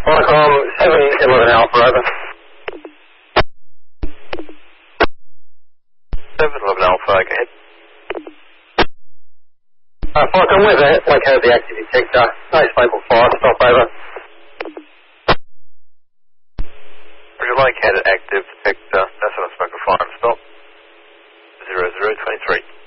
Viacom 711 Alpha, over. 711 Alpha, go ahead. Viacom, we've located the active detector. No stable fire, stop, over. We've located active detector, that's on a smoke of fire and stop. 0023.